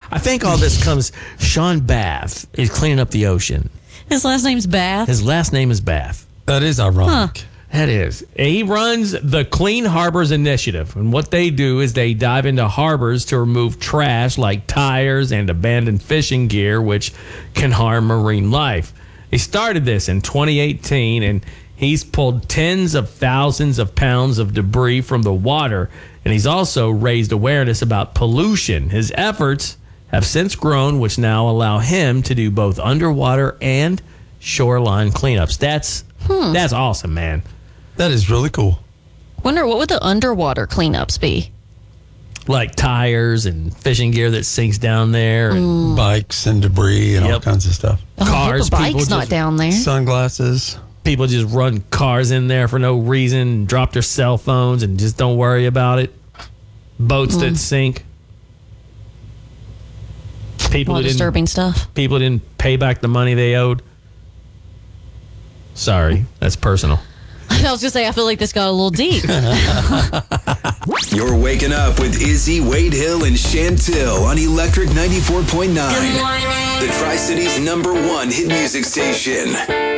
I think all this comes. Sean Bath is cleaning up the ocean. His last name's Bath. His last name is Bath. That is ironic. That is. He runs the Clean Harbors Initiative. And what they do is they dive into harbors to remove trash like tires and abandoned fishing gear, which can harm marine life. He started this in 2018, and he's pulled tens of thousands of pounds of debris from the water. And he's also raised awareness about pollution. His efforts have since grown, which now allow him to do both underwater and shoreline cleanups. That's awesome, man. That is really cool. Wonder what would the underwater cleanups be? Like tires and fishing gear that sinks down there. And Bikes and debris and all Yep. kinds of stuff. I hope Cars, a bike's people not just- down there. Sunglasses. people just run cars in there for no reason, drop their cell phones, and just don't worry about it. Boats that sink. People More who disturbing stuff. people didn't pay back the money they owed. Sorry, that's personal. I was just say I feel like this got a little deep. You're waking up with Izzy, Wade Hill, and Chantil on Electric 94.9. The Tri-City's #1 hit music station.